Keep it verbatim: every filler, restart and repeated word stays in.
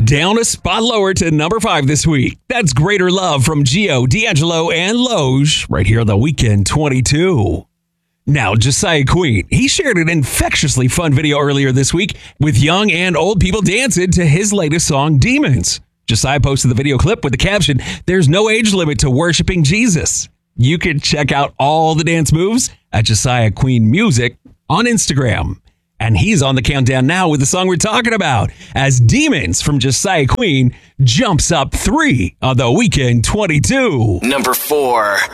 Down a spot lower to number five this week. That's Greater Love from Gio, D'Angelo, and Loge right here on the Weekend twenty-two. Now, Josiah Queen, he shared an infectiously fun video earlier this week with young and old people dancing to his latest song, Demons. Josiah posted the video clip with the caption, "There's no age limit to worshiping Jesus." You can check out all the dance moves at Josiah Queen Music on Instagram. And he's on the countdown now with the song we're talking about, as Demons from Josiah Queen jumps up three on the Weekend twenty-two. Number four.